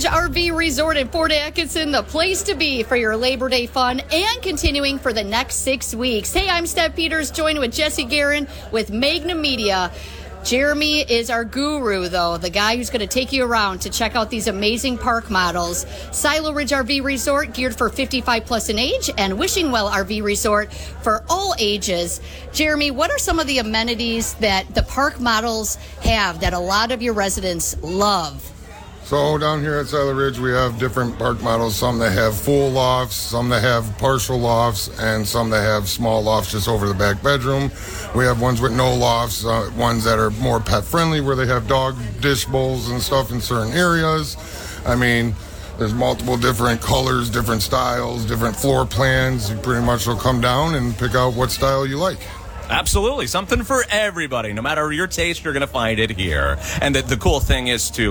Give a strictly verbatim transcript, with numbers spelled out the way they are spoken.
Ridge R V Resort in Fort Atkinson, the place to be for your Labor Day fun and continuing for the next six weeks. Hey, I'm Steph Peters, joined with Jesse Guerin with Magna Media. Jeremy is our guru, though, the guy who's going to take you around to check out these amazing park models. Silo Ridge R V Resort, geared for fifty-five plus in age, and Wishing Well R V Resort for all ages. Jeremy, what are some of the amenities that the park models have that a lot of your residents love? So down here at Silo Ridge, we have different park models, some that have full lofts, some that have partial lofts, and some that have small lofts just over the back bedroom. We have ones with no lofts, uh, ones that are more pet friendly where they have dog dish bowls and stuff in certain areas. I mean, there's multiple different colors, different styles, different floor plans. You pretty much will come down and pick out what style you like. Absolutely. Something for everybody. No matter your taste, you're going to find it here. And the, the cool thing is, too,